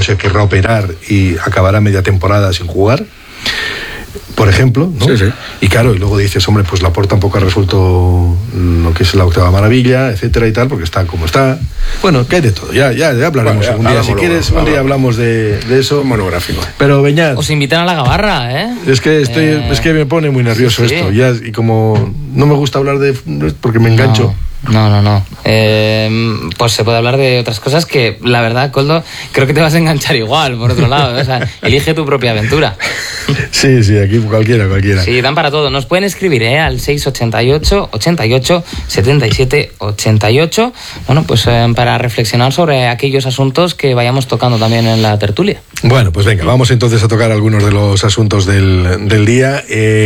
se querrá operar y acabará media temporada sin jugar, por ejemplo, ¿no? Sí, sí. Y claro, y luego dices, hombre, pues Laporta tampoco ha resuelto lo que es la octava maravilla, etcétera y tal, porque está como está. Bueno, que hay de todo, ya hablaremos algún día. Si quieres, un día hablamos de eso. Un monográfico. Pero Beñat, Os invitan a la gabarra, ¿eh? es que me pone muy nervioso sí. esto, ya, y como no me gusta hablar de porque me engancho. No. Pues se puede hablar de otras cosas que, la verdad, Koldo, creo que te vas a enganchar igual, por otro lado. O sea, elige tu propia aventura. Sí, aquí cualquiera. Sí, dan para todo. Nos pueden escribir al 688 88 77 88. Bueno, pues para reflexionar sobre aquellos asuntos que vayamos tocando también en la tertulia. Bueno, pues venga, vamos entonces a tocar algunos de los asuntos del día.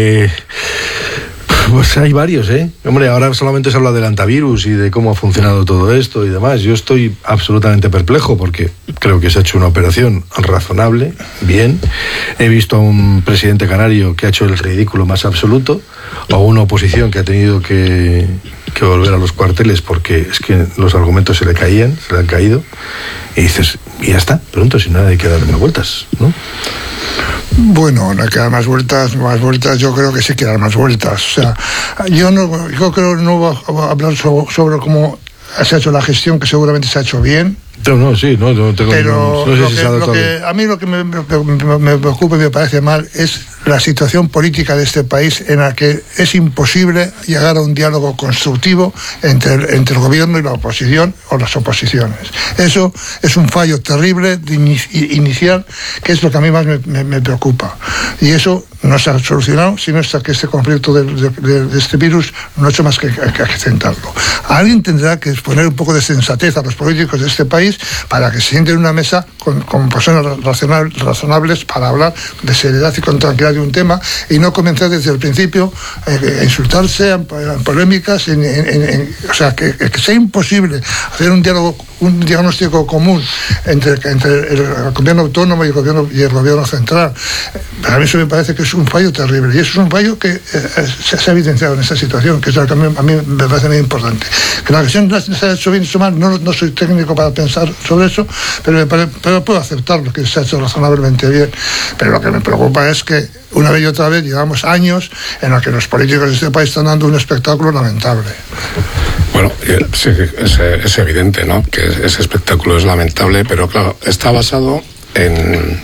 Pues hay varios, Hombre, ahora solamente se habla del antivirus y de cómo ha funcionado todo esto y demás. Yo estoy absolutamente perplejo porque creo que se ha hecho una operación razonable, bien. He visto a un presidente canario que ha hecho el ridículo más absoluto, o a una oposición que ha tenido que volver a los cuarteles porque es que los argumentos se le han caído. Y dices, y ya está, pronto, sin nada hay que darle más vueltas, ¿no? Bueno, no hay que dar más vueltas, yo creo que sí que dar más vueltas. O sea, yo creo no voy a hablar sobre cómo se ha hecho la gestión, que seguramente se ha hecho bien. No tengo. Pero no sé si se ha dado a mí lo que me preocupa y me parece mal es la situación política de este país, en la que es imposible llegar a un diálogo constructivo entre el gobierno y la oposición o las oposiciones. Eso es un fallo terrible inicial, que es lo que a mí más me preocupa. Y eso no se ha solucionado, sino hasta que este conflicto de este virus no ha hecho más que acentuarlo. Alguien tendrá que poner un poco de sensatez a los políticos de este país para que se sienten en una mesa con personas razonables para hablar de seriedad y con tranquilidad de un tema, y no comenzar desde el principio a insultarse en polémicas, o sea, que sea imposible hacer un diagnóstico común entre el gobierno autónomo y el gobierno central. A mí eso me parece que es un fallo terrible, y eso es un fallo que se ha evidenciado en esta situación, que es lo que a mí me parece muy importante. Que la gestión se ha hecho bien o mal, no soy técnico para pensar sobre eso, pero puedo aceptar lo que se ha hecho razonablemente bien. Pero lo que me preocupa es que una vez y otra vez llevamos años en los que los políticos de este país están dando un espectáculo lamentable. Bueno, sí, es evidente, ¿no?, que ese espectáculo es lamentable, pero claro, está basado en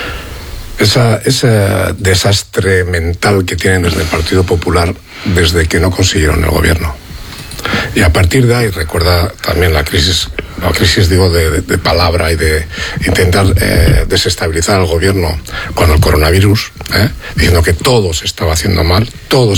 ese desastre mental que tienen desde el Partido Popular desde que no consiguieron el gobierno. Y a partir de ahí, recuerda también la crisis digo de palabra y de intentar desestabilizar al gobierno cuando el coronavirus, diciendo que todo se estaba haciendo mal.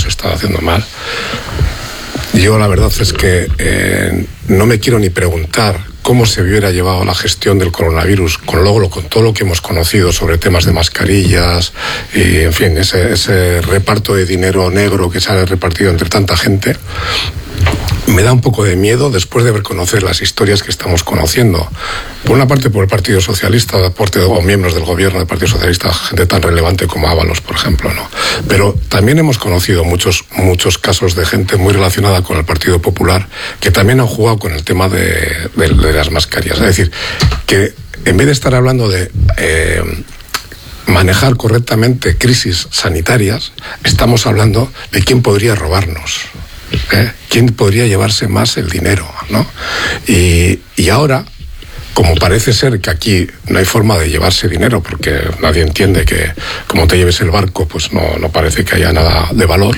Yo la verdad es que no me quiero ni preguntar cómo se hubiera llevado la gestión del coronavirus con todo lo que hemos conocido sobre temas de mascarillas y, en fin, ese reparto de dinero negro que se ha repartido entre tanta gente. Me da un poco de miedo después de conocer las historias que estamos conociendo. Por una parte, por el Partido Socialista, o miembros del gobierno del Partido Socialista, gente tan relevante como Ábalos, por ejemplo, ¿no? Pero también hemos conocido muchos casos de gente muy relacionada con el Partido Popular que también han jugado con el tema de las mascarillas. Es decir, que en vez de estar hablando de manejar correctamente crisis sanitarias, estamos hablando de quién podría robarnos. ¿Quién podría llevarse más el dinero, ¿no? Y ahora, como parece ser que aquí no hay forma de llevarse dinero, porque nadie entiende que como te lleves el barco, pues no parece que haya nada de valor,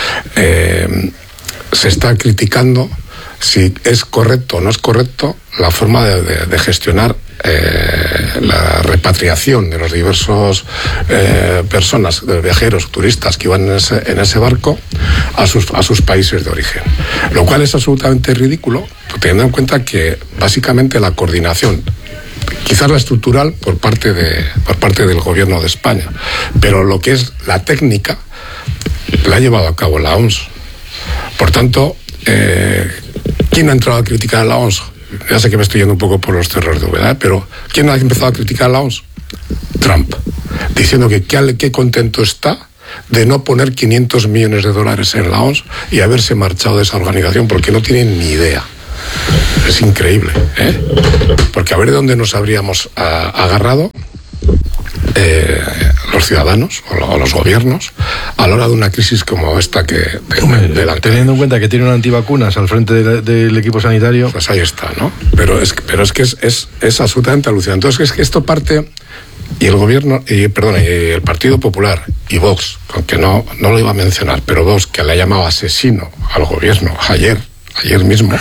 se está criticando si es correcto o no es correcto la forma de gestionar la repatriación de los diversos personas, de viajeros, turistas que iban en ese barco a sus países de origen. Lo cual es absolutamente ridículo, teniendo en cuenta que básicamente la coordinación, quizás la estructural, por parte del gobierno de España, pero lo que es la técnica la ha llevado a cabo la OMS. Por tanto, ¿quién ha entrado a criticar a la OMS? Ya sé que me estoy yendo un poco por los terrores de verdad, pero ¿quién ha empezado a criticar a la OMS? Trump, diciendo que qué contento está de no poner $500 millones en la OMS y haberse marchado de esa organización porque no tienen ni idea Es increíble, porque a ver de dónde nos habríamos agarrado los ciudadanos o los gobiernos a la hora de una crisis como esta teniendo en cuenta que tiene un antivacunas al frente del equipo sanitario, pues ahí está, ¿no? Pero es que es absolutamente alucinante. Entonces es que esto parte, y el gobierno, y el Partido Popular y Vox, aunque no lo iba a mencionar, pero Vox, que le ha llamado asesino al gobierno ayer mismo,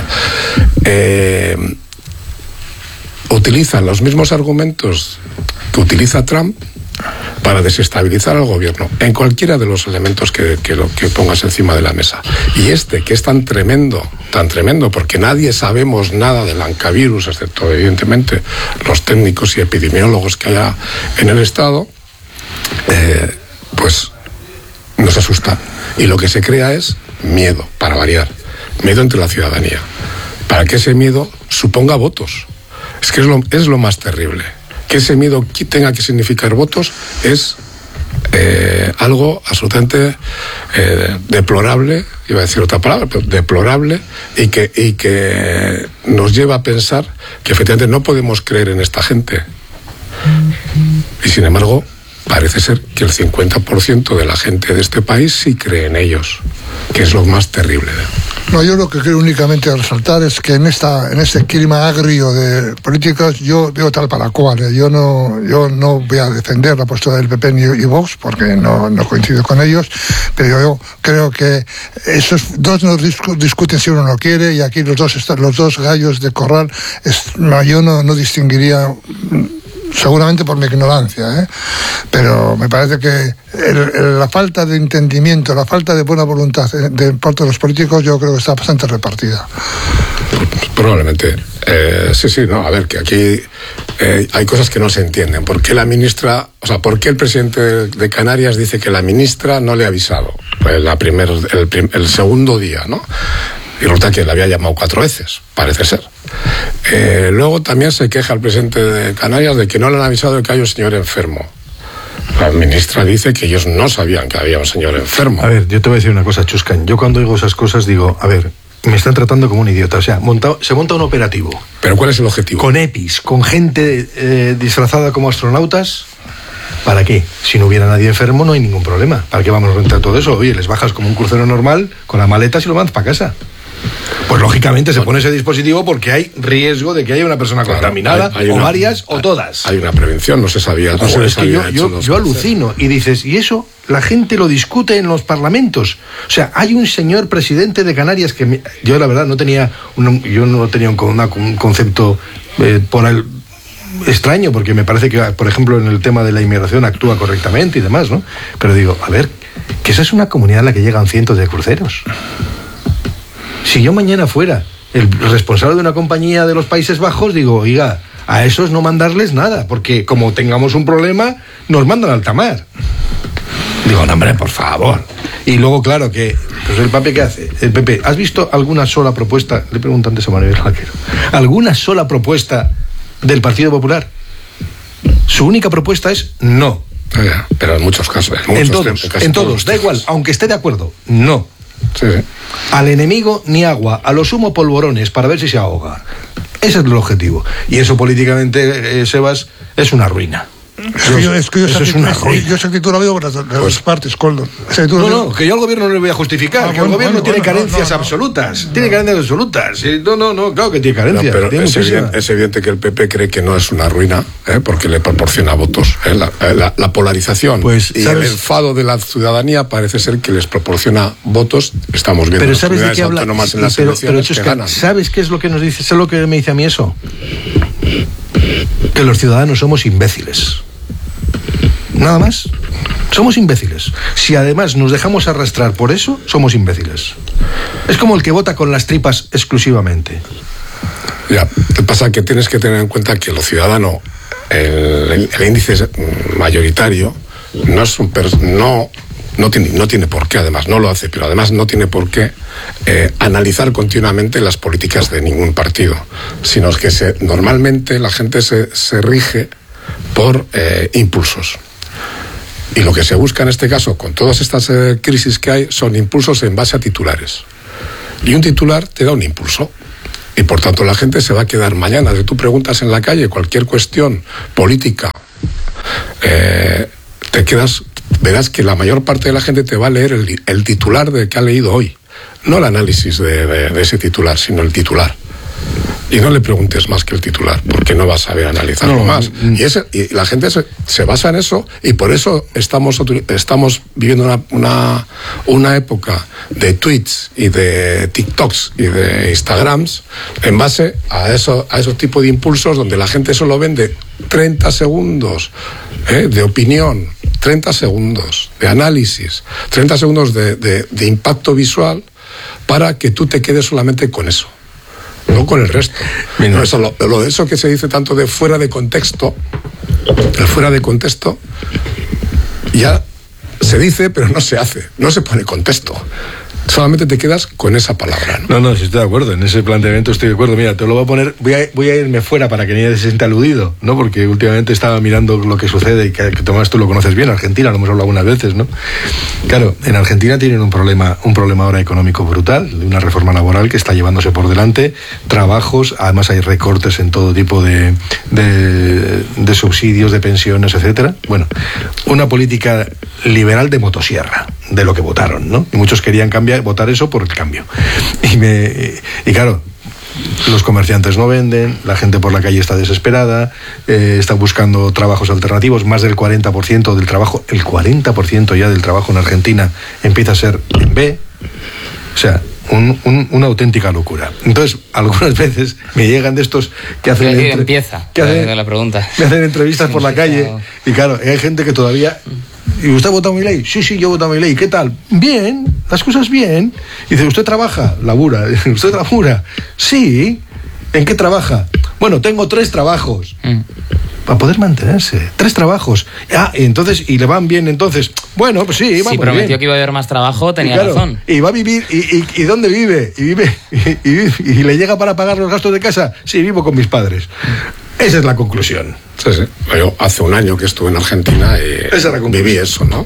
utilizan los mismos argumentos que utiliza Trump para desestabilizar al gobierno en cualquiera de los elementos que pongas encima de la mesa. Y que es tan tremendo, porque nadie sabemos nada del hancavirus, excepto evidentemente los técnicos y epidemiólogos que haya en el Estado, pues nos asusta. Y lo que se crea es miedo, para variar, miedo entre la ciudadanía, para que ese miedo suponga votos. Es que es lo más terrible. Que ese miedo tenga que significar votos es algo absolutamente deplorable, iba a decir otra palabra, pero deplorable, y que nos lleva a pensar que efectivamente no podemos creer en esta gente. Y sin embargo, parece ser que el 50% de la gente de este país sí cree en ellos, que es lo más terrible. No, yo lo que quiero únicamente resaltar es que en este clima agrio de políticas yo veo tal para cual. Yo no voy a defender la postura del PP y Vox porque no coincido con ellos, pero yo creo que esos dos no discuten si uno no quiere, y aquí los dos gallos de corral, yo no distinguiría, seguramente por mi ignorancia, pero me parece que la falta de entendimiento, la falta de buena voluntad de parte de los políticos, yo creo que está bastante repartida. Probablemente. Sí, no, a ver, que aquí hay cosas que no se entienden. ¿Por qué por qué el presidente de Canarias dice que la ministra no le ha avisado el segundo día, ¿no? Y resulta que le había llamado 4 veces, parece ser. Luego también se queja el presidente de Canarias de que no le han avisado de que hay un señor enfermo. La ministra dice que ellos no sabían que había un señor enfermo. A ver, yo te voy a decir una cosa, Chuscan. Yo cuando oigo esas cosas digo, a ver, me están tratando como un idiota. O sea, se monta un operativo. ¿Pero cuál es el objetivo? Con EPIs, con gente disfrazada como astronautas. ¿Para qué? Si no hubiera nadie enfermo no hay ningún problema. ¿Para qué vamos a rentar todo eso? Oye, les bajas como un crucero normal con las maletas y lo mandas para casa. Pues lógicamente se pone ese dispositivo porque hay riesgo de que haya una persona contaminada, o varias, o todas. Hay una prevención, no se sabía. Es que yo alucino. Y dices, ¿y eso? La gente lo discute en los parlamentos. O sea, hay un señor presidente de Canarias que yo la verdad no tenía un concepto por el extraño, porque me parece que, por ejemplo, en el tema de la inmigración actúa correctamente y demás, ¿no? Pero digo, a ver, que esa es una comunidad en la que llegan cientos de cruceros. Si yo mañana fuera el responsable de una compañía de los Países Bajos, digo, oiga, a esos no mandarles nada, porque como tengamos un problema, nos mandan al alta mar. Digo, no, hombre, por favor. Y luego, claro, que pues el PP, ¿qué hace? El PP, ¿has visto alguna sola propuesta? Le pregunto antes a Manuel Jaquero. ¿Alguna sola propuesta del Partido Popular? Su única propuesta es no. Pero en muchos casos. En todos, da igual, aunque esté de acuerdo, no. Sí. Al enemigo ni agua, a lo sumo polvorones para ver si se ahoga. Ese es el objetivo. Y eso políticamente, Sebas, es una ruina. Yo esa actitud la veo de las dos partes, Coldo. Que yo al gobierno no le voy a justificar, que el gobierno tiene carencias absolutas. Tiene carencias absolutas. No, claro que tiene carencias. Pero es evidente que el PP cree que no es una ruina, porque le proporciona votos. La polarización y el enfado de la ciudadanía parece ser que les proporciona votos. Estamos viendo las comunidades autónomas en las elecciones que ganan. ¿Sabes qué es lo que nos dice? ¿Sabes lo que me dice a mí eso? Que los ciudadanos somos imbéciles. Nada más. Somos imbéciles. Si además nos dejamos arrastrar por eso, somos imbéciles. Es como el que vota con las tripas exclusivamente. Ya, te pasa que tienes que tener en cuenta que los ciudadanos, el índice mayoritario, no tiene por qué, además, no lo hace, pero además no tiene por qué analizar continuamente las políticas de ningún partido, sino que normalmente la gente se rige por impulsos. Y lo que se busca en este caso, con todas estas crisis que hay, son impulsos en base a titulares. Y un titular te da un impulso. Y por tanto la gente se va a quedar mañana. Si tú preguntas en la calle cualquier cuestión política, verás que la mayor parte de la gente te va a leer el titular de que ha leído hoy. No el análisis de ese titular, sino el titular. Y no le preguntes más que el titular, porque no vas a saber analizarlo más. Y la gente se basa en eso, y por eso estamos viviendo una época de tweets y de TikToks y de Instagrams en base a esos tipos de impulsos donde la gente solo vende 30 segundos de opinión, 30 segundos de análisis, 30 segundos de impacto visual para que tú te quedes solamente con eso. No con el resto. No, eso que se dice tanto de fuera de contexto, el fuera de contexto ya se dice, pero no se hace, no se pone contexto. Solamente te quedas con esa palabra, ¿no? No, sí estoy de acuerdo, en ese planteamiento estoy de acuerdo. Mira, te lo voy a poner, voy a irme fuera para que nadie se sienta aludido, ¿no? Porque últimamente estaba mirando lo que sucede, y que Tomás, tú lo conoces bien, Argentina, lo hemos hablado algunas veces, ¿no? Claro, en Argentina tienen un problema ahora económico brutal, de una reforma laboral que está llevándose por delante, trabajos, además hay recortes en todo tipo de subsidios, de pensiones, etcétera. Bueno, una política liberal de motosierra, de lo que votaron, ¿no? Y muchos querían votar eso por el cambio. Y claro, los comerciantes no venden, la gente por la calle está desesperada, está buscando trabajos alternativos, más del 40% del trabajo, el 40% ya del trabajo en Argentina empieza a ser en B, o sea, una auténtica locura. Entonces, algunas veces me llegan de estos que hacen... la pregunta. Me hacen entrevistas por la calle, y claro, hay gente que todavía... ¿Y usted ha votado Milei? Sí, yo he votado Milei. ¿Qué tal? Bien, las cosas bien. Y dice, ¿usted trabaja? Labura. ¿Usted labura? Sí. ¿En qué trabaja? Bueno, tengo 3 trabajos. Para poder mantenerse. 3 trabajos. Y entonces, ¿y le van bien entonces? Bueno, pues sí, va si muy prometió bien. Que iba a haber más trabajo, tenía razón. Y va a vivir, ¿y dónde vive? ¿Y le llega para pagar los gastos de casa? Sí, vivo con mis padres. Esa es la conclusión. Sí. Yo hace un año que estuve en Argentina y viví eso, ¿no?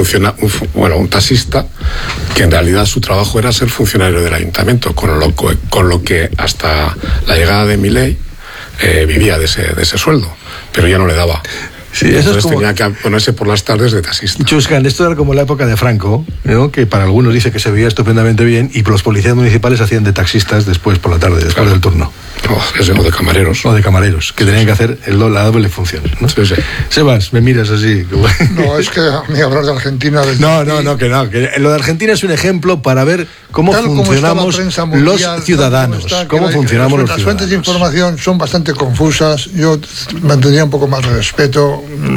Un taxista que en realidad su trabajo era ser funcionario del ayuntamiento, con lo que hasta la llegada de Milei vivía de ese sueldo, pero ya no le daba. Sí, eso entonces es como... tenía que ponerse por las tardes de taxista. Chuscan, esto era como la época de Franco, ¿no? Que para algunos dice que se veía estupendamente bien, y los policías municipales hacían de taxistas después por la tarde, después del turno. O de camareros. O de camareros, que tenían que hacer la doble función, ¿no? Sí. Sebas, me miras así. No, es que a mí hablar de Argentina... No, que lo de Argentina es un ejemplo para ver cómo funcionamos los ciudadanos. Cómo funcionamos los ciudadanos. Las fuentes de información son bastante confusas. Yo mantendría un poco más de respeto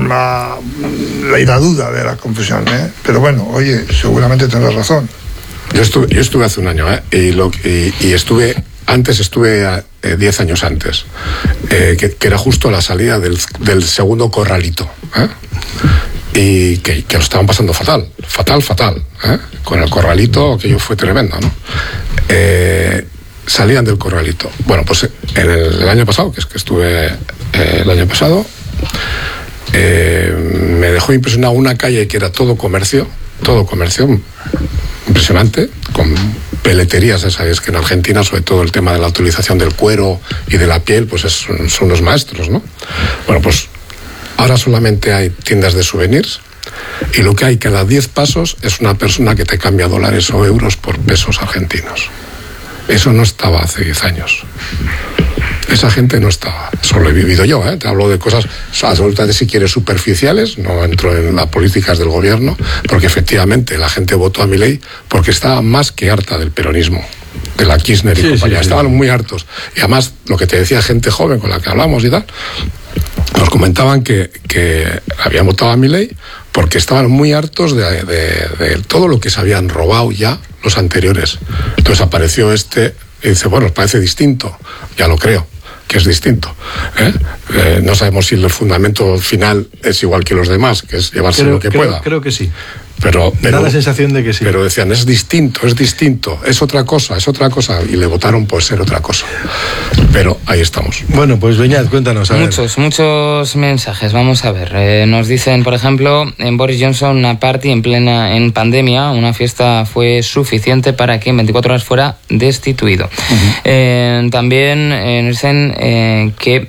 la duda de la confusión, ¿eh? Pero bueno, oye, seguramente tendrás razón. Yo estuve hace un año, y estuve 10 años antes, que era justo a la salida del segundo corralito, y que lo estaban pasando fatal, con el corralito, aquello fue tremendo, ¿no? Salían del corralito. Bueno, pues en el año pasado, que estuve el año pasado, me dejó impresionado una calle que era todo comercio, impresionante, con peleterías. Ya sabéis que en Argentina, sobre todo el tema de la utilización del cuero y de la piel, pues son los maestros, ¿no? Bueno, pues ahora solamente hay tiendas de souvenirs, y lo que hay cada 10 pasos es una persona que te cambia dólares o euros por pesos argentinos. Eso no estaba hace 10 años. Esa gente no estaba. Eso lo he vivido yo, Te hablo de cosas absolutamente, si quieres, superficiales. No entro en las políticas del gobierno, porque efectivamente la gente votó a Milei porque estaba más que harta del peronismo, de la Kirchner y compañía. Estaban muy hartos. Y además, lo que te decía gente joven con la que hablamos y tal, nos comentaban que habían votado a Milei porque estaban muy hartos de todo lo que se habían robado ya los anteriores. Entonces apareció y dice, bueno, os parece distinto. Ya lo creo que es distinto. No sabemos si el fundamento final es igual que los demás, que es llevarse lo que pueda. Creo que sí. da la sensación de que sí. Pero decían, es distinto, es otra cosa, y le votaron por ser otra cosa. Pero ahí estamos. Bueno, pues Beñat, cuéntanos. Muchos mensajes, vamos a ver. Nos dicen, por ejemplo, en Boris Johnson, una party en pandemia, una fiesta fue suficiente para que en 24 horas fuera destituido. También nos dicen que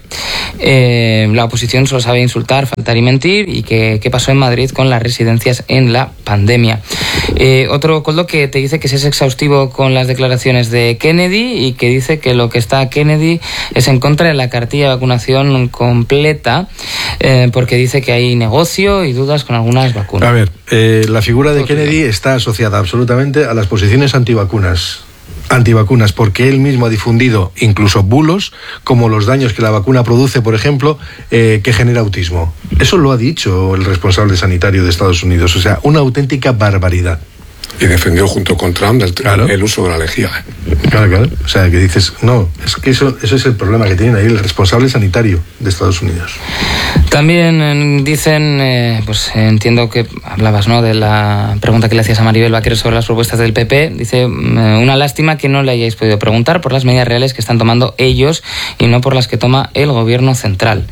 la oposición solo sabe insultar, faltar y mentir, y que qué pasó en Madrid con las residencias en la pandemia. Otro Coldo que te dice que se es exhaustivo con las declaraciones de Kennedy y que dice que lo que está Kennedy es en contra de la cartilla de vacunación completa, porque dice que hay negocio y dudas con algunas vacunas. A ver, la figura de Kennedy está asociada absolutamente a las posiciones antivacunas, porque él mismo ha difundido incluso bulos como los daños que la vacuna produce, por ejemplo, que genera autismo. Eso lo ha dicho el responsable sanitario de Estados Unidos, o sea, una auténtica barbaridad. Y defendió junto con Trump el uso de la lejía. Claro. O sea, que dices, no, es que eso es el problema que tienen ahí el responsable sanitario de Estados Unidos. También dicen, pues entiendo que hablabas, ¿no?, de la pregunta que le hacías a Maribel Vaquero sobre las propuestas del PP. Dice, una lástima que no le hayáis podido preguntar por las medidas reales que están tomando ellos y no por las que toma el gobierno central.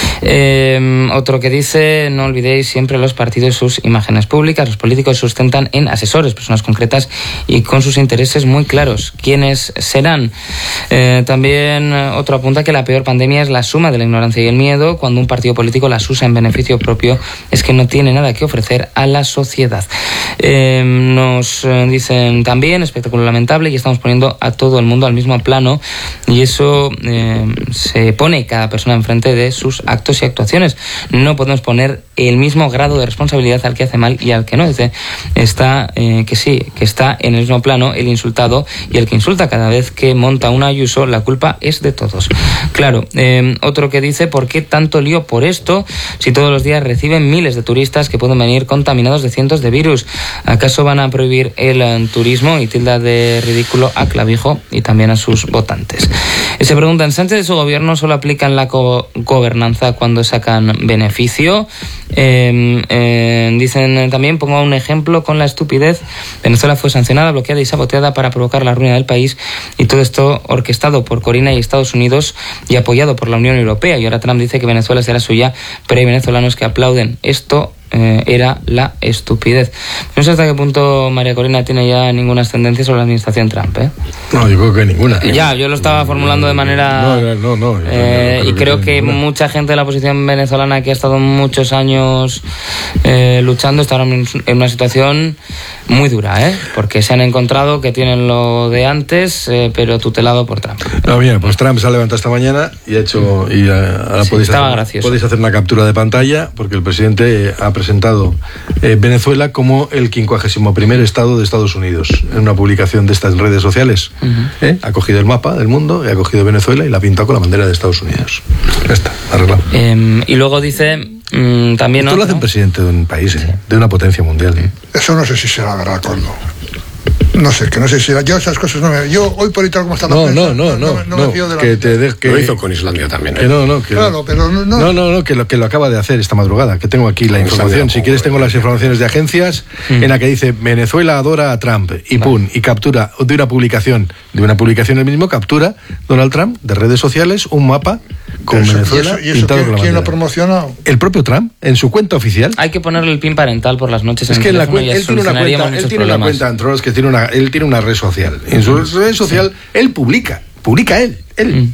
Otro que dice, no olvidéis siempre los partidos y sus imágenes públicas. Los políticos sustentan en asesores, personas concretas y con sus intereses muy claros. ¿Quiénes serán? También otro apunta que la peor pandemia es la suma de la ignorancia y el miedo. Cuando un partido político las usa en beneficio propio, es que no tiene nada que ofrecer a la sociedad. Nos dicen también, espectáculo lamentable, y estamos poniendo a todo el mundo al mismo plano, y eso se pone cada persona enfrente de sus actos y actuaciones. No podemos poner el mismo grado de responsabilidad al que hace mal y al que no. Dice, está en el mismo plano el insultado y el que insulta. Cada vez que monta un Ayuso, la culpa es de todos. Claro. Otro que dice, ¿por qué tanto lío por esto si todos los días reciben miles de turistas que pueden venir contaminados de cientos de virus? ¿Acaso van a prohibir el turismo? Y tilda de ridículo a Clavijo y también a sus votantes. Se preguntan, ¿Sánchez y su gobierno solo aplican la gobernanza cuando sacan beneficio? Dicen también, pongo un ejemplo con la estupidez. Venezuela fue sancionada, bloqueada y saboteada para provocar la ruina del país, y todo esto orquestado por Corina y Estados Unidos y apoyado por la Unión Europea. Y ahora Trump dice que Venezuela será suya, pero hay venezolanos que aplauden. Esto era la estupidez. No sé hasta qué punto María Corina tiene ya ninguna ascendencia sobre la administración Trump, ¿eh? No, yo creo que ninguna. Ya, yo lo estaba formulando de manera... No. Y creo que mucha gente de la oposición venezolana que ha estado muchos años luchando está ahora en una situación muy dura, ¿eh? Porque se han encontrado que tienen lo de antes, pero tutelado por Trump. No, mira, pues Trump se ha levantado esta mañana y ha hecho... Y ahora podéis hacer una captura de pantalla, porque el presidente ha presentado Venezuela como el 51º estado de Estados Unidos en una publicación de estas redes sociales. Ha cogido el mapa del mundo, ha cogido Venezuela y la ha pintado con la bandera de Estados Unidos. Ya está, arreglado. Y luego dice también... Esto lo hace un presidente de un país, de una potencia mundial. Eso no sé si será verdad, Coldo. No sé si será. Yo esas cosas no me... Yo hoy por ahí tal como está la prensa, no me fío de la... Lo hizo con Islandia también. Claro, pero no. Que lo acaba de hacer esta madrugada, que tengo aquí la información. Si quieres tengo las informaciones de agencias en la que dice Venezuela adora a Trump y pum, y captura de una publicación el mismo, captura Donald Trump de redes sociales un mapa con Venezuela pintado con la ¿Quién lo promociona? El propio Trump, en su cuenta oficial. Hay que ponerle el pin parental por las noches. Es que él tiene una cuenta en Trolls, que él tiene una red social. En su red social él publica él.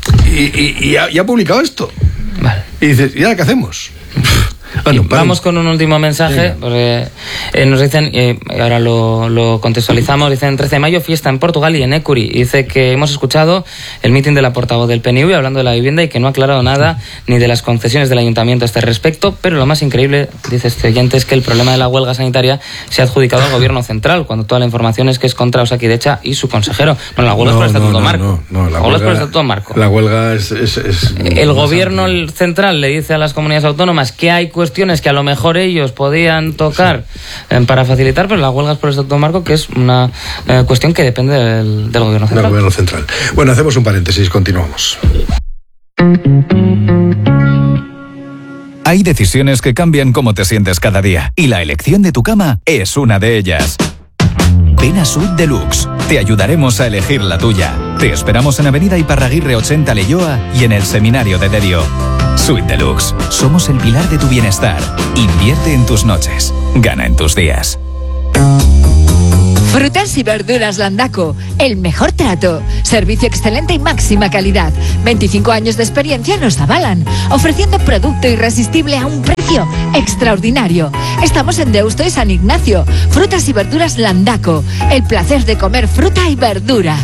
Y ha publicado esto. Vale. Y dices, ¿y ahora qué hacemos? Bueno, vamos con un último mensaje, porque nos dicen, ahora lo contextualizamos, dicen 13 de mayo, fiesta en Portugal y en Écuri. Dice que hemos escuchado el mitin de la portavoz del PNV hablando de la vivienda y que no ha aclarado nada ni de las concesiones del ayuntamiento a este respecto, pero lo más increíble, dice este oyente, es que el problema de la huelga sanitaria se ha adjudicado al gobierno central, cuando toda la información es que es contra Osakidecha y su consejero. Bueno, la huelga es por el Estatuto Marco. La huelga es por el Estatuto Marco. La huelga es el gobierno central le dice a las comunidades autónomas que hay cuestiones que a lo mejor ellos podían tocar para facilitar, pero la huelga es por el Estatuto Marco, que es una cuestión que depende del gobierno central. Del gobierno central. Bueno, hacemos un paréntesis, continuamos. Hay decisiones que cambian cómo te sientes cada día, y la elección de tu cama es una de ellas. Ven a Suite Deluxe. Te ayudaremos a elegir la tuya. Te esperamos en Avenida Iparraguirre 80 Leioa y en el Seminario de Derio. Suite Deluxe. Somos el pilar de tu bienestar. Invierte en tus noches. Gana en tus días. Frutas y verduras Landaco, el mejor trato, servicio excelente y máxima calidad. 25 años de experiencia nos avalan, ofreciendo producto irresistible a un precio extraordinario. Estamos en Deusto y San Ignacio. Frutas y verduras Landaco, el placer de comer fruta y verdura.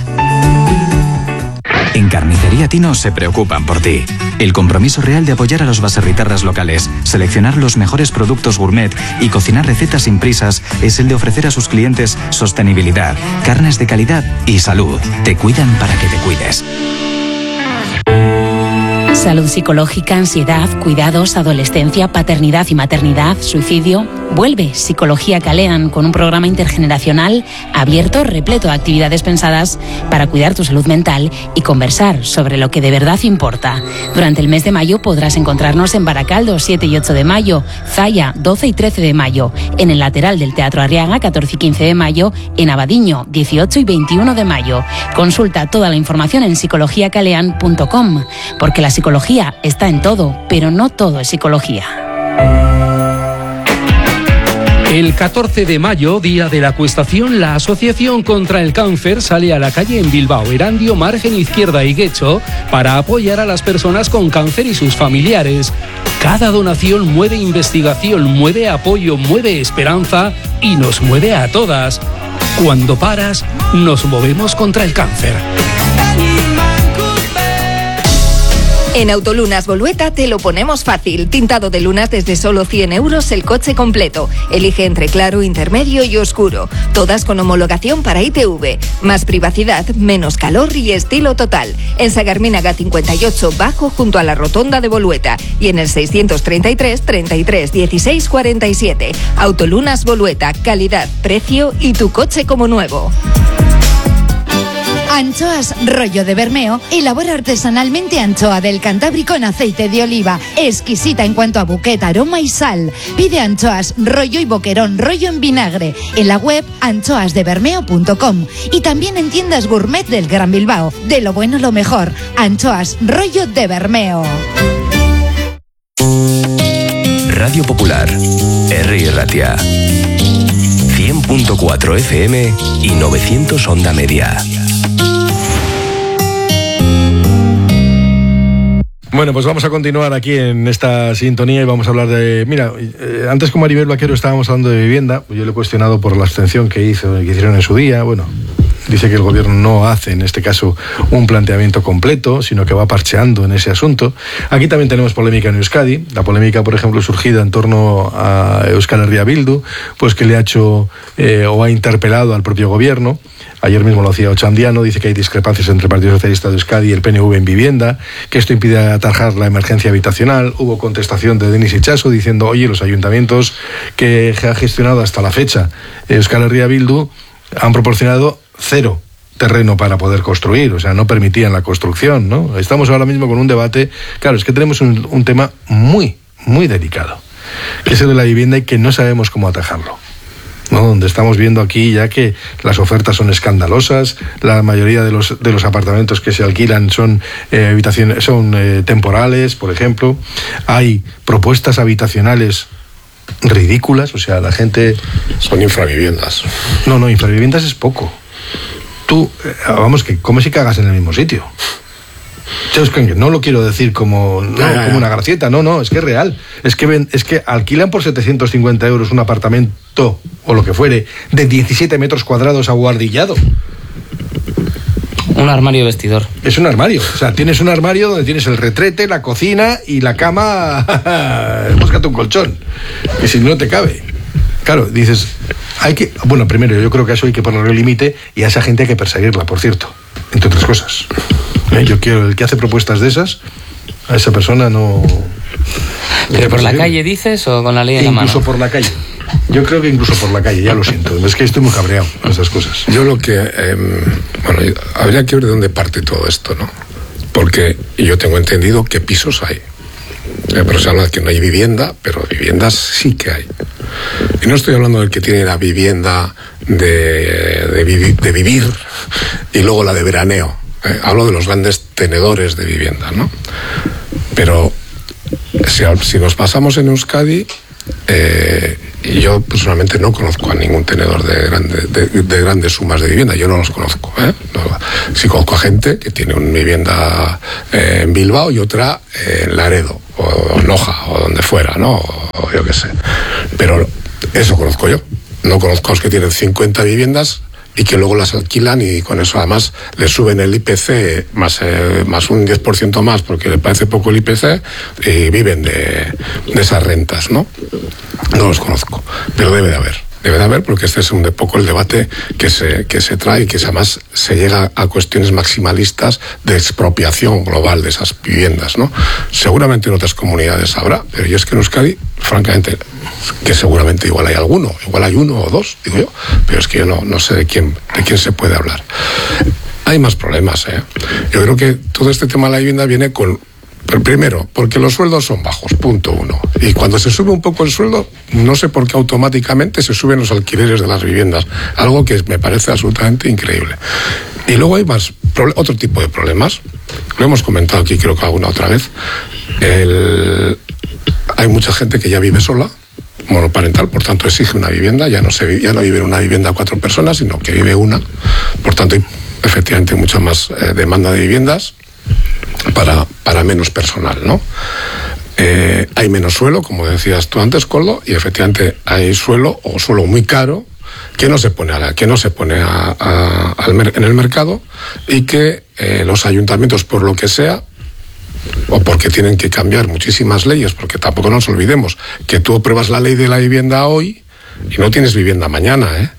En Carnicería Tino se preocupan por ti. El compromiso real de apoyar a los baserritarras locales, seleccionar los mejores productos gourmet y cocinar recetas sin prisas es el de ofrecer a sus clientes sostenibilidad, carnes de calidad y salud. Te cuidan para que te cuides. Salud psicológica, ansiedad, cuidados, adolescencia, paternidad y maternidad, suicidio. Vuelve Psicología Calean con un programa intergeneracional abierto, repleto de actividades pensadas para cuidar tu salud mental y conversar sobre lo que de verdad importa. Durante el mes de mayo podrás encontrarnos en Baracaldo, 7 y 8 de mayo, Zaya, 12 y 13 de mayo, en el lateral del Teatro Arriaga, 14 y 15 de mayo, en Abadiño, 18 y 21 de mayo. Consulta toda la información en psicologiacalean.com, porque la psicología está en todo, pero no todo es psicología. El 14 de mayo, día de la acuestación, la Asociación contra el Cáncer sale a la calle en Bilbao, Erandio, Margen Izquierda y Guecho para apoyar a las personas con cáncer y sus familiares. Cada donación mueve investigación, mueve apoyo, mueve esperanza y nos mueve a todas. Cuando paras, nos movemos contra el cáncer. En Autolunas Bolueta te lo ponemos fácil. Tintado de lunas desde solo 100 euros el coche completo. Elige entre claro, intermedio y oscuro. Todas con homologación para ITV. Más privacidad, menos calor y estilo total. En Sagarminaga 58 Bajo junto a la rotonda de Bolueta. Y en el 633 33 16 47. Autolunas Bolueta. Calidad, precio y tu coche como nuevo. Anchoas Rollo de Bermeo elabora artesanalmente anchoa del Cantábrico en aceite de oliva, exquisita en cuanto a buquet, aroma y sal. Pide anchoas Rollo y boquerón Rollo en vinagre en la web anchoasdebermeo.com y también en tiendas gourmet del Gran Bilbao. De lo bueno lo mejor, Anchoas Rollo de Bermeo. Radio Popular, R. Ratia, 100.4 FM y 900 onda media. Bueno, pues vamos a continuar aquí en esta sintonía y vamos a hablar de... Mira, antes con Maribel Vaquero estábamos hablando de vivienda. Yo le he cuestionado por la abstención que hicieron en su día. Bueno, dice que el gobierno no hace, en este caso, un planteamiento completo, sino que va parcheando en ese asunto. Aquí también tenemos polémica en Euskadi. La polémica, por ejemplo, surgida en torno a Euskal Herria Bildu, pues que le ha hecho o ha interpelado al propio gobierno. Ayer mismo lo hacía Ochandiano, dice que hay discrepancias entre el Partido Socialista de Euskadi y el PNV en vivienda, que esto impide atajar la emergencia habitacional. Hubo contestación de Denis Itxaso diciendo, oye, los ayuntamientos que ha gestionado hasta la fecha Euskal Herria Bildu han proporcionado 0 terreno para poder construir, o sea, no permitían la construcción, ¿no? Estamos ahora mismo con un debate, claro, es que tenemos un tema muy, muy delicado, que es el de la vivienda y que no sabemos cómo atajarlo, ¿no? Donde estamos viendo aquí ya que las ofertas son escandalosas, la mayoría de los apartamentos que se alquilan son habitaciones, son temporales, por ejemplo. Hay propuestas habitacionales ridículas, o sea, la gente... Son infraviviendas. No, infraviviendas es poco. Tú, vamos, que comes y cagas en el mismo sitio. No lo quiero decir como una gracieta, no, es que es real. Es que alquilan por 750 euros un apartamento, o lo que fuere, de 17 metros cuadrados aguardillado. Un armario vestidor. Es un armario, o sea, tienes un armario donde tienes el retrete, la cocina y la cama. Búscate un colchón, que si no te cabe. Claro, dices, bueno, primero yo creo que a eso hay que ponerle límite y a esa gente hay que perseguirla, por cierto, entre otras cosas. Yo quiero, el que hace propuestas de esas, a esa persona no... ¿Pero por la calle dices o con la ley en la mano? Incluso por la calle. Yo creo que incluso por la calle, ya lo siento. Es que estoy muy cabreado con esas cosas. Yo lo que... habría que ver de dónde parte todo esto, ¿no? Porque yo tengo entendido que pisos hay. Pero se habla de que no hay vivienda, pero viviendas sí que hay. Y no estoy hablando del que tiene la vivienda de vivir y luego la de veraneo. Hablo de los grandes tenedores de vivienda, ¿no? Pero si nos pasamos en Euskadi, yo personalmente no conozco a ningún tenedor de grandes sumas de vivienda. Yo no los conozco, ¿eh? No, sí conozco a gente que tiene una vivienda en Bilbao y otra en Laredo o Noja o donde fuera, ¿no? O yo qué sé. Pero eso conozco yo. No conozco a los que tienen 50 viviendas y que luego las alquilan y con eso además les suben el IPC más un 10% más porque les parece poco el IPC y viven de esas rentas, ¿no? No los conozco, pero debe de haber porque este es un poco el debate que se trae y que además se llega a cuestiones maximalistas de expropiación global de esas viviendas, ¿no? Seguramente en otras comunidades habrá, pero yo es que en Euskadi, francamente, que seguramente igual hay alguno, igual hay uno o dos, digo yo, pero es que yo no sé de quién se puede hablar. Hay más problemas, ¿eh? Yo creo que todo este tema de la vivienda viene con... Primero, porque los sueldos son bajos, punto uno. Y cuando se sube un poco el sueldo, no sé por qué automáticamente se suben los alquileres de las viviendas. Algo que me parece absolutamente increíble. Y luego hay otro tipo de problemas. Lo hemos comentado aquí, creo que alguna otra vez. Hay mucha gente que ya vive sola, monoparental, por tanto exige una vivienda. Ya no vive en una vivienda 4 personas, sino que vive una. Por tanto, hay efectivamente mucha más demanda de viviendas para menos personal, ¿no? Hay menos suelo, como decías tú antes, Koldo, y efectivamente hay suelo muy caro que no se pone en el mercado y que los ayuntamientos, por lo que sea, o porque tienen que cambiar muchísimas leyes, porque tampoco nos olvidemos que tú apruebas la ley de la vivienda hoy y no tienes vivienda mañana, ¿eh?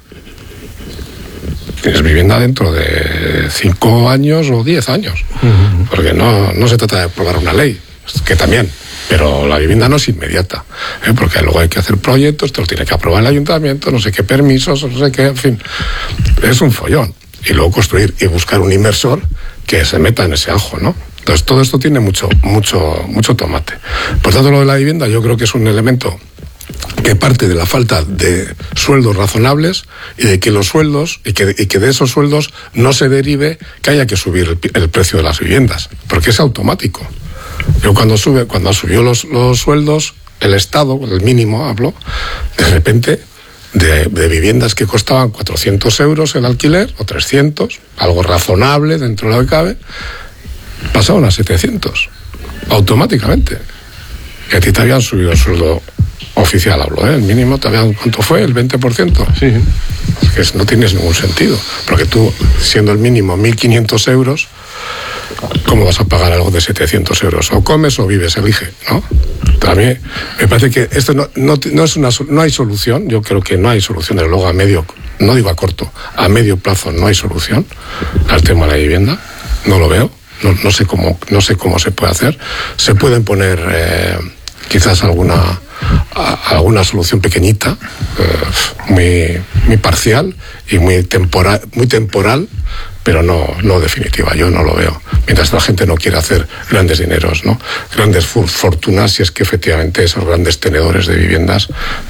Tienes vivienda dentro de 5 años o 10 años. Porque no se trata de aprobar una ley, que también, pero la vivienda no es inmediata, porque luego hay que hacer proyectos, te lo tiene que aprobar el ayuntamiento, no sé qué permisos, no sé qué, en fin, es un follón. Y luego construir y buscar un inversor que se meta en ese ajo, ¿no? Entonces todo esto tiene mucho tomate. Por tanto, lo de la vivienda yo creo que es un elemento que parte de la falta de sueldos razonables y de que los sueldos y que de esos sueldos no se derive que haya que subir el precio de las viviendas, porque es automático. Yo cuando subió los sueldos, el Estado, el mínimo hablo, de repente de viviendas que costaban 400 euros el alquiler o 300, algo razonable dentro de lo que cabe, pasaron a 700 automáticamente. Y a ti te habían subido el sueldo oficial, hablo, ¿eh? El mínimo, ¿cuánto fue? ¿El 20%? Sí. Es que no tienes ningún sentido, porque tú, siendo el mínimo 1.500 euros, ¿cómo vas a pagar algo de 700 euros? O comes o vives, elige, ¿no? También me parece que esto no hay solución. Yo creo que no hay solución, desde luego a medio, no digo a corto, a medio plazo no hay solución al tema de la vivienda, no lo veo, no sé cómo se puede hacer. Se pueden poner quizás alguna solución pequeñita, muy parcial y muy temporal, pero no definitiva. Yo no lo veo. Mientras la gente no quiere hacer grandes dineros, ¿no? Grandes fortunas, si es que efectivamente esos grandes tenedores de viviendas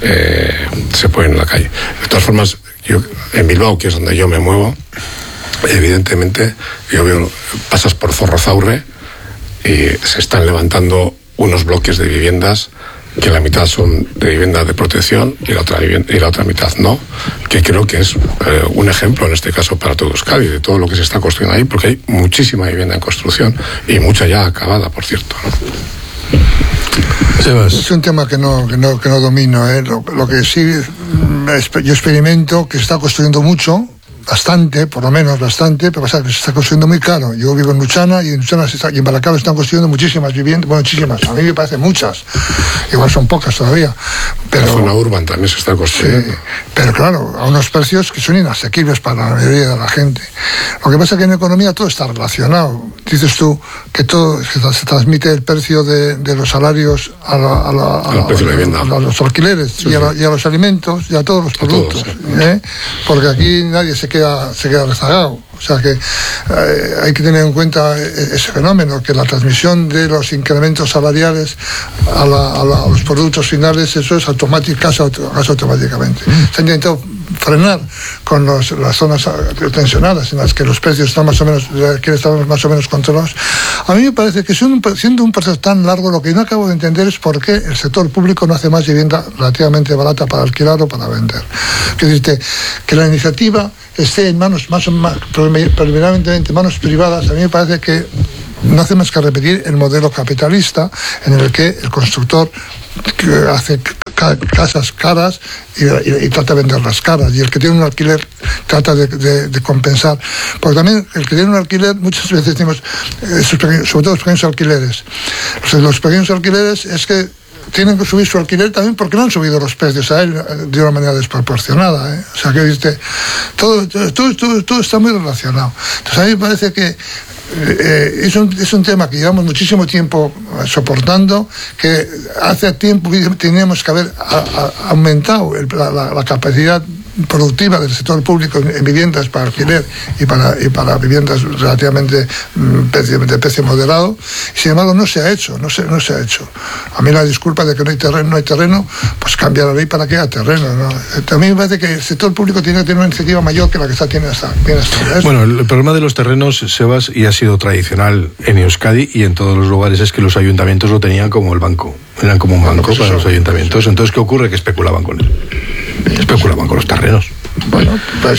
se ponen en la calle. De todas formas, yo en Bilbao, que es donde yo me muevo, evidentemente yo veo, pasas por Zorrozaurre y se están levantando unos bloques de viviendas que la mitad son de vivienda de protección y la otra mitad no, que creo que es un ejemplo en este caso para todo Euskadi, de todo lo que se está construyendo ahí, porque hay muchísima vivienda en construcción y mucha ya acabada, por cierto, ¿no? Es un tema que no domino, ¿eh? Lo que sí yo experimento que se está construyendo mucho, bastante, por lo menos bastante, pero pasa que se está construyendo muy caro. Yo vivo en Luchana y en Baracaldo están construyendo muchísimas viviendas, bueno, muchísimas, a mí me parecen muchas, igual son pocas todavía. Pero la zona urbana también se está construyendo. Sí, pero claro, a unos precios que son inasequibles para la mayoría de la gente. Lo que pasa es que en economía todo está relacionado. Dices tú que todo se transmite el precio de los salarios a los alquileres, sí, y a los alimentos y a todos los productos, todos, sí. Porque aquí nadie se queda rezagado. O sea que hay que tener en cuenta ese fenómeno, que la transmisión de los incrementos salariales a los productos finales, eso es casi automáticamente. Se ha intentado frenar con las zonas tensionadas en las que los precios están más o menos controlados. A mí me parece que siendo un proceso tan largo, lo que no acabo de entender es por qué el sector público no hace más vivienda relativamente barata para alquilar o para vender. Que la iniciativa esté en manos preliminarmente en manos privadas, a mí me parece que no hace más que repetir el modelo capitalista en el que el constructor hace casas caras y trata de venderlas caras, y el que tiene un alquiler trata de compensar, porque también el que tiene un alquiler, muchas veces decimos, sobre todo los pequeños alquileres, los pequeños alquileres es que tienen que subir su alquiler también porque no han subido los precios a él de una manera desproporcionada, O sea que todo está muy relacionado. Entonces a mí me parece que es un tema que llevamos muchísimo tiempo soportando, que hace tiempo teníamos que haber aumentado la capacidad productiva del sector público en viviendas para alquiler y para viviendas relativamente de precio moderado, y sin embargo no se ha hecho. A mí la disculpa de que no hay terreno, pues cambia la ley para que haya terreno, ¿no? También me parece que el sector público tiene que tener una iniciativa mayor que la que tiene hasta ahora. Bueno, el problema de los terrenos, Sebas, y ha sido tradicional en Euskadi y en todos los lugares, es que los ayuntamientos lo tenían como el banco, eran como un banco para los ayuntamientos. Entonces, ¿qué ocurre? Que especulaban con él. Especulaban con los terrenos. Bueno, pues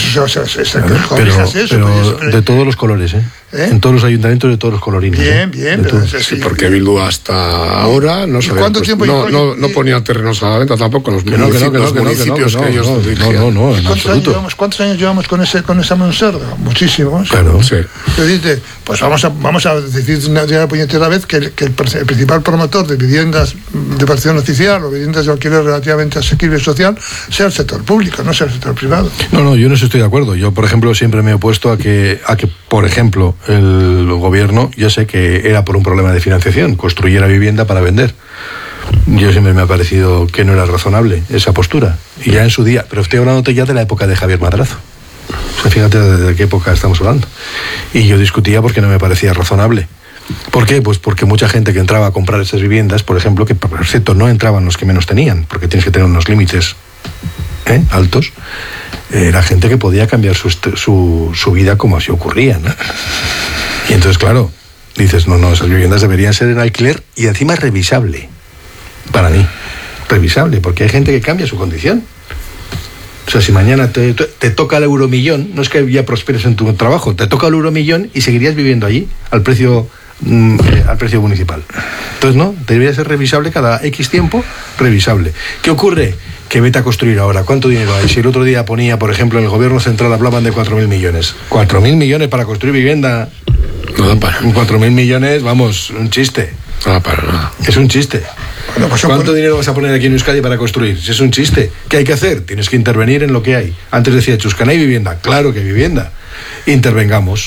pero de todos los colores, en todos los ayuntamientos de todos los colorines. Bien, sí, porque Bildu hasta ahora no sabía, ¿cuánto tiempo no ponía terrenos a la venta tampoco en los municipios que ellos dirigían. No, en absoluto. ¿Cuántos años llevamos con esa monserga? Muchísimos. Claro, sí. Pero dice, pues vamos a decir una puñetera vez que el principal promotor de viviendas de protección oficial o viviendas de alquiler relativamente asequible y social sea el sector público, no sea el sector privado. No, yo no estoy de acuerdo. Yo, por ejemplo, siempre me he opuesto a que, por ejemplo, el gobierno, yo sé que era por un problema de financiación, construyera vivienda para vender. Yo siempre me ha parecido que no era razonable esa postura. Y ya en su día, pero estoy hablando ya de la época de Javier Madrazo. O sea, fíjate de qué época estamos hablando. Y yo discutía porque no me parecía razonable. ¿Por qué? Pues porque mucha gente que entraba a comprar esas viviendas, por ejemplo, que por cierto no entraban los que menos tenían, porque tienes que tener unos límites altos, era gente que podía cambiar su vida como así ocurría, ¿no? Y entonces, claro, dices, no, esas viviendas deberían ser en alquiler y encima revisable. Para mí, revisable, porque hay gente que cambia su condición. O sea, si mañana te toca el euromillón, no es que ya prosperes en tu trabajo, te toca el euromillón y seguirías viviendo allí al precio municipal. Entonces, no, debería ser revisable cada X tiempo, revisable. ¿Qué ocurre? Que vete a construir ahora. ¿Cuánto dinero hay? Si el otro día ponía, por ejemplo, en el gobierno central hablaban de 4.000 millones. 4.000 millones para construir vivienda. No, para 4.000 millones, vamos, un chiste. No, para nada. Es un chiste. Bueno, pues ¿Cuánto dinero vas a poner aquí en Euskadi para construir? Si es un chiste, ¿qué hay que hacer? Tienes que intervenir en lo que hay. Antes decía Chuscan, ¿hay vivienda? Claro que hay vivienda. Intervengamos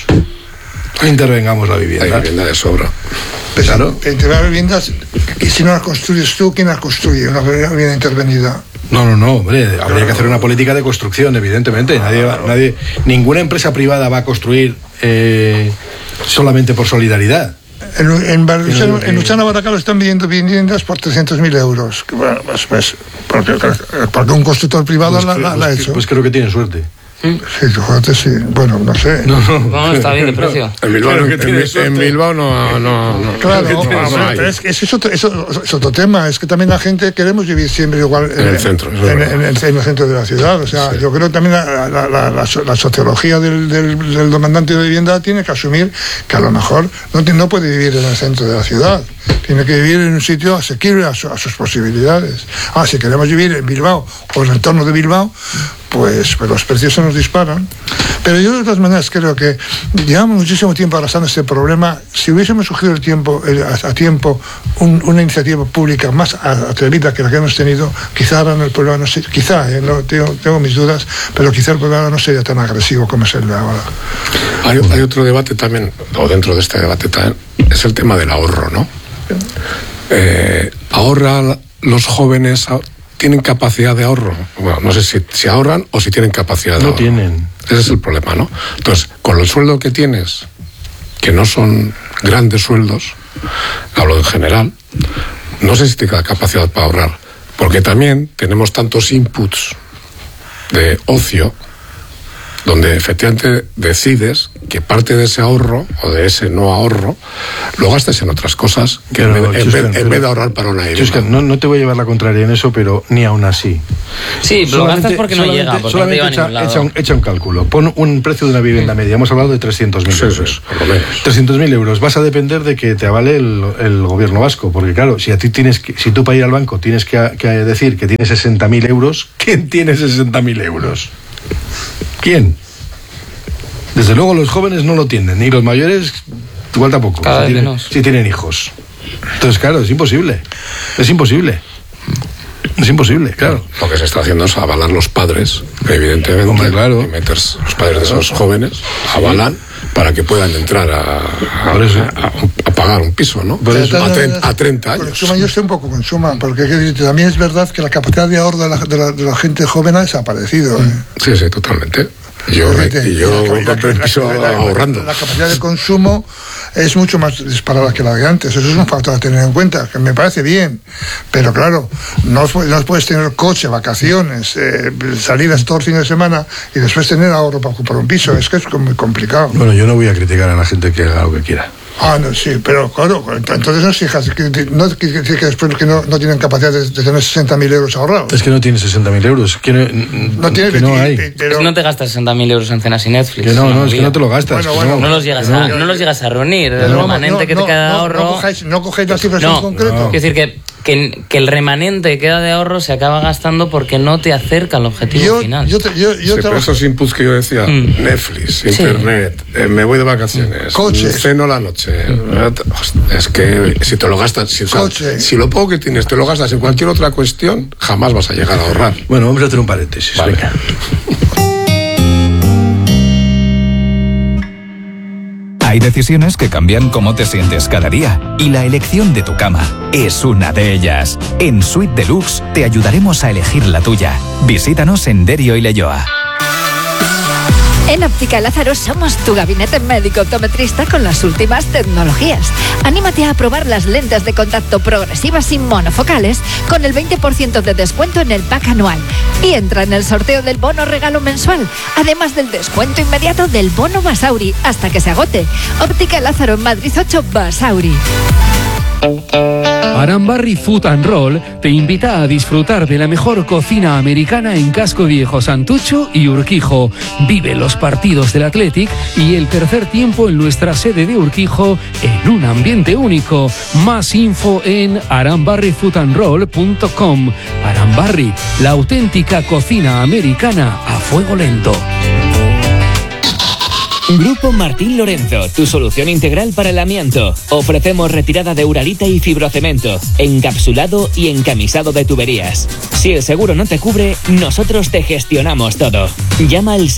la vivienda. Hay vivienda de sobra. Pues claro. Integrar viviendas, y si no las construyes tú, ¿quién las construye? Una vivienda intervenida. No, hombre, habría que hacer una política de construcción, evidentemente. Ninguna empresa privada va a construir solamente por solidaridad. En Luchana Baracaldo están viviendo viviendas por 300.000 euros. Bueno, pues porque un constructor privado la ha hecho. Pues creo que tienen suerte. Sí, fíjate, sí. Bueno, no sé. No, está bien de precio. En Bilbao no. Claro, pero es otro tema. Es que también la gente queremos vivir siempre igual en el centro. En el centro de la ciudad. O sea, yo creo que también la sociología del demandante de vivienda tiene que asumir que a lo mejor no puede vivir en el centro de la ciudad. Tiene que vivir en un sitio asequible a sus posibilidades. Si queremos vivir en Bilbao o en el entorno de Bilbao, pues los precios se nos disparan. Pero yo de todas maneras creo que llevamos muchísimo tiempo arrastrando este problema. Si hubiésemos cogido a tiempo una iniciativa pública más atrevida que la que hemos tenido, quizá ahora el problema no sería, no tengo mis dudas, pero quizá el problema no sería tan agresivo como es el de ahora. Hay otro debate también, o dentro de este debate también, es el tema del ahorro, ¿no? Ahorra los jóvenes, ¿tienen capacidad de ahorro? Bueno, no sé si ahorran o si tienen capacidad de ahorro. Ese es el problema, ¿no? Entonces, con el sueldo que tienes, que no son grandes sueldos, hablo en general, no sé si te da capacidad para ahorrar, porque también tenemos tantos inputs de ocio, donde efectivamente decides que parte de ese ahorro o de ese no ahorro lo gastes en otras cosas que en vez de ahorrar para una vivienda. No te voy a llevar la contraria en eso, pero ni aún así. Sí, lo gastas porque no llega, porque solamente no te lleva a ningún lado. echa un cálculo. Pon un precio de una vivienda media. Hemos hablado de 300.000 euros. Por lo menos. 300.000 euros. Vas a depender de que te avale el gobierno vasco, porque claro, si tú para ir al banco tienes que decir que tienes 60.000 euros, ¿quién tiene 60.000 euros? ¿Quién? Desde luego los jóvenes no lo tienen, ni los mayores igual tampoco, si tienen hijos. Entonces, claro, es imposible, claro. Lo que se está haciendo es avalar los padres, evidentemente. Hombre, claro. Y meter los padres de esos jóvenes, avalan para que puedan entrar a pagar un piso, ¿no? A 30 años. Yo estoy un poco con Suma, porque también es verdad que la capacidad de ahorro de la gente joven ha desaparecido. Sí, totalmente. Yo compré el piso ahorrando. La capacidad de consumo es mucho más disparada que la de antes. Eso es un factor a tener en cuenta, que me parece bien. Pero claro, no puedes tener coche, vacaciones, salidas todo el fin de semana y después tener ahorro para ocupar un piso. Es que es muy complicado. Bueno, yo no voy a criticar a la gente que haga lo que quiera. No, sí, pero claro, entonces no exijas que después que no tienen capacidad de tener 60.000 euros ahorrados. Es que no tienen 60.000 euros, que no hay. Pero... Es que no te gastas 60.000 euros en cenas y Netflix. Es que no te lo gastas. No los llegas a reunir. El remanente que te queda de ahorro... No cogéis las cifras en concreto. Es decir, que el remanente que queda de ahorro se acaba gastando porque no te acerca al objetivo final. Pero esos inputs que yo decía, Netflix, Internet, me voy de vacaciones, coche, ceno la noche. Es que si te lo gastas, si lo poco que tienes te lo gastas en cualquier otra cuestión, jamás vas a llegar a ahorrar. Bueno, vamos a hacer un paréntesis. Vale. Hay decisiones que cambian cómo te sientes cada día y la elección de tu cama es una de ellas. En Suite Deluxe te ayudaremos a elegir la tuya. Visítanos en Derio y Leioa. En Óptica Lázaro somos tu gabinete médico optometrista con las últimas tecnologías. Anímate a probar las lentes de contacto progresivas y monofocales con el 20% de descuento en el pack anual. Y entra en el sorteo del bono regalo mensual, además del descuento inmediato del bono Basauri hasta que se agote. Óptica Lázaro en Madrid 8 Basauri. Arambarri Food and Roll te invita a disfrutar de la mejor cocina americana en Casco Viejo, Santucho y Urquijo. Vive los partidos del Athletic y el tercer tiempo en nuestra sede de Urquijo en un ambiente único. Más info en arambarrifoodandroll.com. Arambarri, la auténtica cocina americana a fuego lento. Grupo Martín Lorenzo, tu solución integral para el amianto. Ofrecemos retirada de uralita y fibrocemento, encapsulado y encamisado de tuberías. Si el seguro no te cubre, nosotros te gestionamos todo. Llama al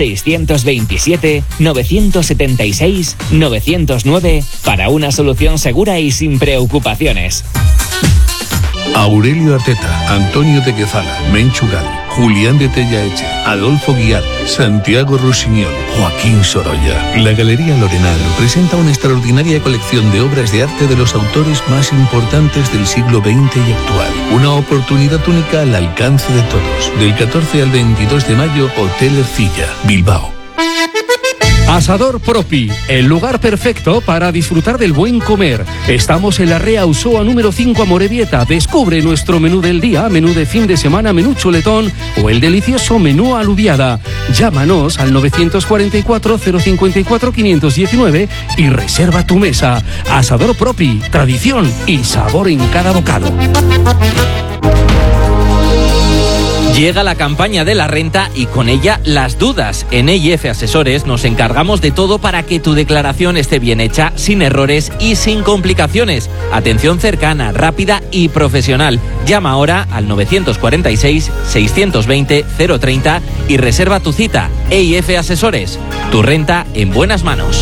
620-976-909 para una solución segura y sin preocupaciones. Aurelio Arteta, Antonio de Quezala, Menchu Gal, Julián de Tellaeche, Adolfo Guiar, Santiago Rusiñol, Joaquín Sorolla. La Galería Lorenal presenta una extraordinaria colección de obras de arte de los autores más importantes del siglo XX y actual. Una oportunidad única al alcance de todos. Del 14 al 22 de mayo, Hotel Ercilla, Bilbao. Asador Propi, el lugar perfecto para disfrutar del buen comer. Estamos en la Rea Usoa número 5 Amorebieta. Descubre nuestro menú del día, menú de fin de semana, menú chuletón o el delicioso menú alubiada. Llámanos al 944-054-519 y reserva tu mesa. Asador Propi, tradición y sabor en cada bocado. Llega la campaña de la renta y con ella las dudas. En EIF Asesores nos encargamos de todo para que tu declaración esté bien hecha, sin errores y sin complicaciones. Atención cercana, rápida y profesional. Llama ahora al 946-620-030 y reserva tu cita. EIF Asesores, tu renta en buenas manos.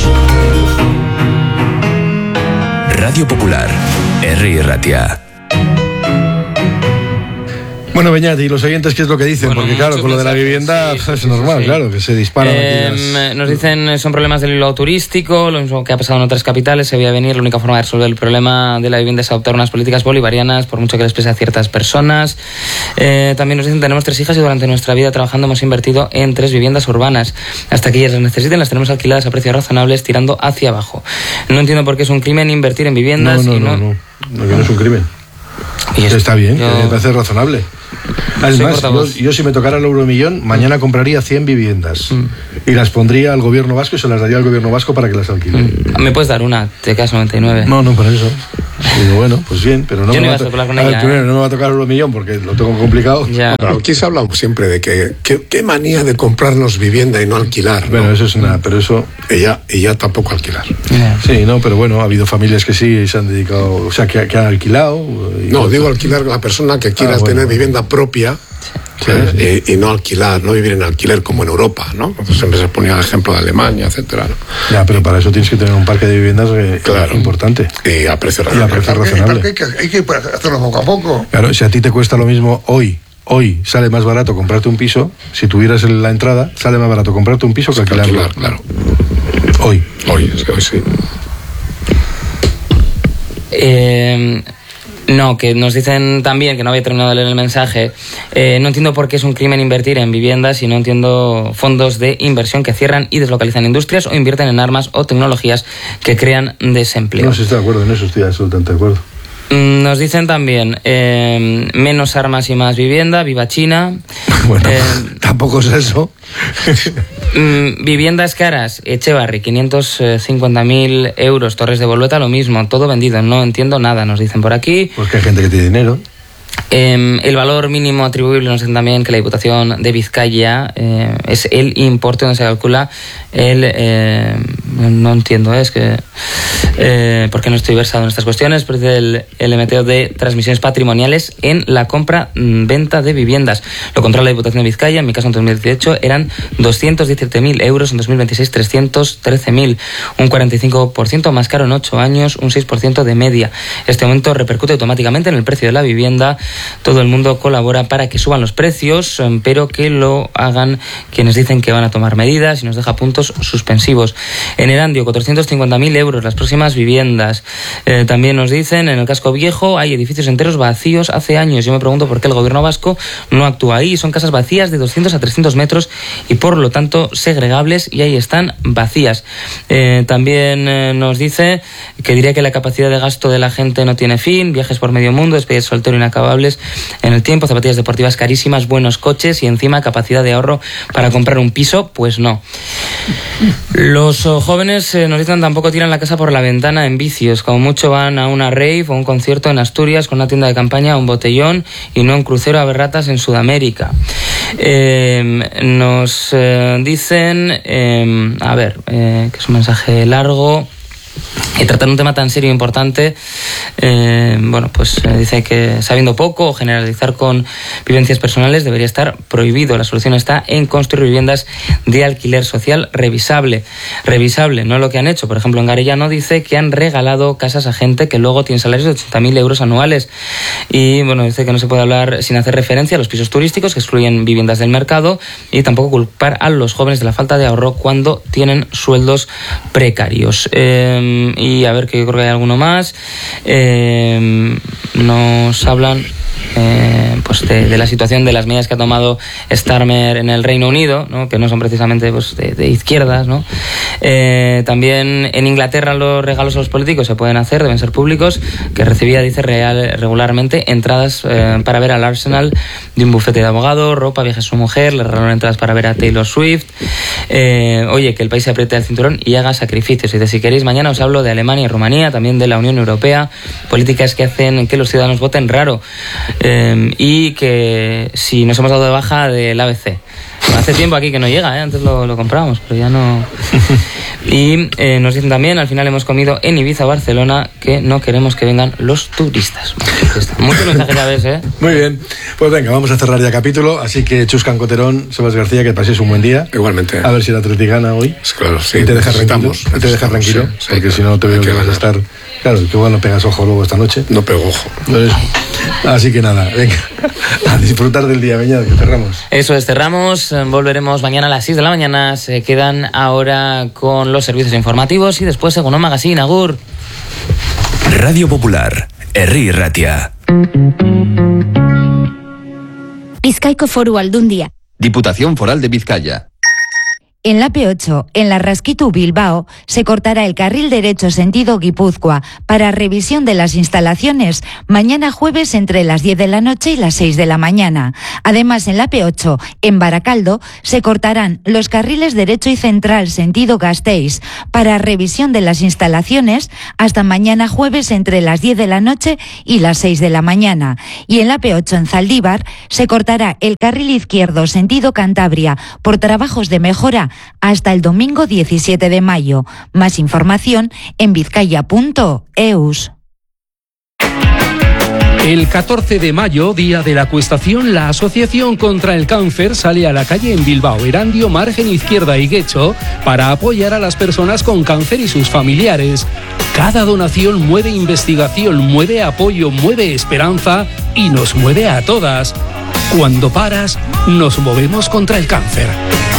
Radio Popular, R. Ratia. Bueno, Beñat, ¿y los oyentes qué es lo que dicen? Porque claro, con lo de la vivienda es normal, claro, que se disparan aquí Nos dicen, son problemas del hilo turístico, lo mismo que ha pasado en otras capitales, se veía venir. La única forma de resolver el problema de la vivienda es adoptar unas políticas bolivarianas, por mucho que les pese a ciertas personas. También nos dicen, tenemos 3 hijas y durante nuestra vida trabajando hemos invertido en 3 viviendas urbanas. Hasta que ellas las necesiten, las tenemos alquiladas a precios razonables, tirando hacia abajo. No entiendo por qué es un crimen invertir en viviendas. No, que no es un crimen. Está bien, me parece razonable. Además, yo si me tocara el euromillón, mañana compraría 100 viviendas y las pondría al gobierno vasco y se las daría al gobierno vasco para que las alquile. ¿Me puedes dar una? Te quedas 99. No, para eso. Digo, bueno, pues bien, pero no yo me no va a especular con ella. Primero, no me va a tocar el euromillón porque lo tengo complicado. Claro, aquí se habla siempre de que qué manía de comprarnos vivienda y no alquilar. Bueno, eso es nada, pero eso... Y ya tampoco alquilar. Sí, no, pero bueno, ha habido familias que sí y se han dedicado, o sea, que han alquilado. No, digo alquilar la persona que quiera tener vivienda propia. Y no alquilar, no vivir en alquiler como en Europa, ¿no? Entonces siempre se ponía el ejemplo de Alemania, etcétera, ¿no? Ya, pero para eso tienes que tener un parque de viviendas importante. Y a precio razonable. Hay que hacerlo poco a poco. Claro, si a ti te cuesta lo mismo hoy sale más barato comprarte un piso, si tuvieras la entrada, sale más barato comprarte un piso que alquilarlo. Claro. Hoy sí. No, que nos dicen también, que no había terminado de leer el mensaje, no entiendo por qué es un crimen invertir en viviendas y no entiendo fondos de inversión que cierran y deslocalizan industrias o invierten en armas o tecnologías que crean desempleo. No, si estoy de acuerdo en eso, estoy absolutamente de acuerdo. Nos dicen también menos armas y más vivienda, viva China. Bueno, tampoco es eso. Viviendas caras, Echevarri, 550.000 euros, Torres de Bolueta, lo mismo, todo vendido, no entiendo nada, nos dicen por aquí. Pues que hay gente que tiene dinero. El valor mínimo atribuible, nos dicen también que la Diputación de Vizcaya es el importe donde se calcula no entiendo, es que porque no estoy versado en estas cuestiones, pero es el MTO de transmisiones patrimoniales en la compra-venta de viviendas. Lo controla la Diputación de Vizcaya, en mi caso en 2018 eran 217.000 euros, en 2026 313.000, un 45% más caro en 8 años, un 6% de media. Este aumento repercute automáticamente en el precio de la vivienda. Todo el mundo colabora para que suban los precios, pero que lo hagan quienes dicen que van a tomar medidas y nos deja puntos suspensivos. En Erandio, 450.000 euros las próximas viviendas. También nos dicen, en el casco viejo hay edificios enteros vacíos hace años. Yo me pregunto por qué el gobierno vasco no actúa ahí. Son casas vacías de 200 a 300 metros y por lo tanto segregables, y ahí están vacías. También nos dice que diría que la capacidad de gasto de la gente no tiene fin, viajes por medio mundo, despedidas soltero inacabables en el tiempo, zapatillas deportivas carísimas, buenos coches y encima capacidad de ahorro para comprar un piso, pues no. Los jóvenes nos dicen tampoco tiran la casa por la ventana en vicios, como mucho van a una rave o un concierto en Asturias con una tienda de campaña o un botellón y no un crucero a ver ratas en Sudamérica. Nos dicen, que es un mensaje largo, tratar un tema tan serio e importante, dice que sabiendo poco o generalizar con vivencias personales debería estar prohibido. La solución está en construir viviendas de alquiler social revisable, no lo que han hecho. Por ejemplo, en Garellano dice que han regalado casas a gente que luego tiene salarios de 80.000 euros anuales. Y dice que no se puede hablar sin hacer referencia a los pisos turísticos que excluyen viviendas del mercado, y tampoco culpar a los jóvenes de la falta de ahorro cuando tienen sueldos precarios. Y a ver, que yo creo que hay alguno más. Nos hablan de la situación de las medidas que ha tomado Starmer en el Reino Unido, ¿no? Que no son precisamente de izquierdas, ¿no? También en Inglaterra los regalos a los políticos se pueden hacer, deben ser públicos, que recibía, dice, regularmente entradas para ver al Arsenal de un bufete de abogados, ropa, viajes a su mujer, le regalaron entradas para ver a Taylor Swift. Que el país se apriete el cinturón y haga sacrificios. Y si queréis, mañana os hablo de Alemania y Rumanía, también de la Unión Europea, políticas que hacen que los ciudadanos voten raro, y que si nos hemos dado de baja del ABC. Hace tiempo aquí que no llega, antes lo comprábamos, pero ya no. Y nos dicen también, al final hemos comido en Ibiza, Barcelona, que no queremos que vengan los turistas. Muchos mensajes ya ves, Muy bien, pues venga, vamos a cerrar ya capítulo, así que Chuscan Coterón, Sebas García, que paséis un buen día. Igualmente. A ver si el Atleti gana hoy. Claro, sí. Y te dejas tranquilo, sí, porque si no te veo que vas a estar... Claro, que igual no pegas ojo luego esta noche. No pego ojo. Así que nada, venga, a disfrutar del día, venga, que cerramos. Eso es, cerramos, volveremos mañana a las 6 de la mañana, se quedan ahora con los servicios informativos y después Segundo Magazine, agur. Radio Popular, Herri Ratia. Bizkaiko Foru Aldundia. Diputación Foral de Vizcaya. En la P8, en la Rasquitu Bilbao, se cortará el carril derecho sentido Guipúzcoa para revisión de las instalaciones mañana jueves entre las 10 de la noche y las 6 de la mañana. Además, en la P8, en Baracaldo, se cortarán los carriles derecho y central sentido Gasteiz para revisión de las instalaciones hasta mañana jueves entre las 10 de la noche y las 6 de la mañana. Y en la P8, en Zaldívar, se cortará el carril izquierdo sentido Cantabria por trabajos de mejora hasta el domingo 17 de mayo. Más información en vizcaya.eus. El 14 de mayo, día de la acuestación, la Asociación contra el Cáncer sale a la calle en Bilbao, Erandio, Margen Izquierda y Guecho para apoyar a las personas con cáncer y sus familiares. Cada donación mueve investigación, mueve apoyo, mueve esperanza y nos mueve a todas. Cuando paras, nos movemos contra el cáncer.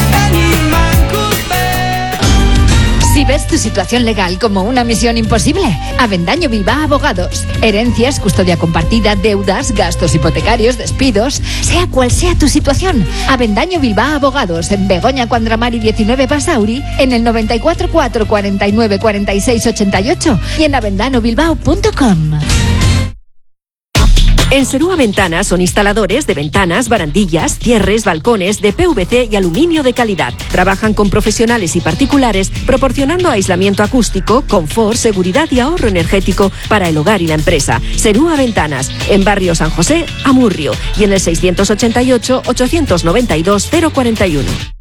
Si ves tu situación legal como una misión imposible, Avendaño Bilbao Abogados. Herencias, custodia compartida, deudas, gastos hipotecarios, despidos, sea cual sea tu situación. Avendaño Bilbao Abogados, en Begoña Cuandramari 19 Basauri, en el 94 4 49 46 88 y en avendanobilbao.com. En Serúa Ventanas son instaladores de ventanas, barandillas, cierres, balcones de PVC y aluminio de calidad. Trabajan con profesionales y particulares, proporcionando aislamiento acústico, confort, seguridad y ahorro energético para el hogar y la empresa. Serúa Ventanas, en Barrio San José, Amurrio, y en el 688 892 041.